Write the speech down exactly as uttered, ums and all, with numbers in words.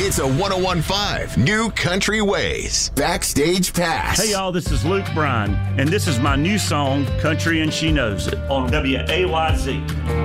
It's a one oh one point five New Country Ways Backstage Pass. Hey, y'all, this is Luke Bryan, and this is my new song, Country and She Knows It, on W A Y Z.